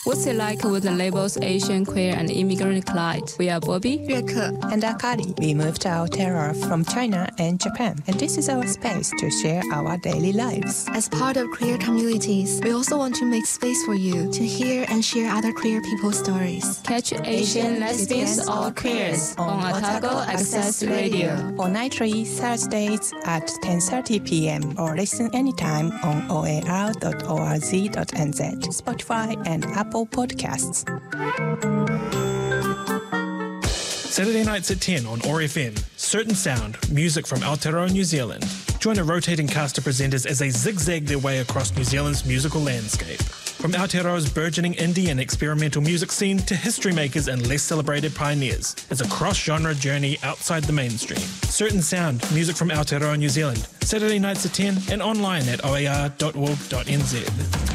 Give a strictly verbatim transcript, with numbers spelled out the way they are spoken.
What's it like with the labels Asian, Queer and Immigrant Collide? We are Bobby, Yueke, and Akari. We moved to Aotearoa from China and Japan, and this is our space to share our daily lives. As part of queer communities, we also want to make space for you to hear and share other queer people's stories. Catch Asian, Lesbians or Queers on Otago Access Radio. On nightly Thursdays at ten thirty p.m. or listen anytime on o a r dot org dot n z, Spotify and Apple Podcasts. Saturday nights at ten on O A R F M. Certain Sound, music from Aotearoa, New Zealand. Join a rotating cast of presenters as they zigzag their way across New Zealand's musical landscape. From Aotearoa's burgeoning indie and experimental music scene to history makers and less celebrated pioneers, it's a cross-genre journey outside the mainstream. Certain Sound, music from Aotearoa, New Zealand. Saturday nights at ten and online at o a r dot org dot n z.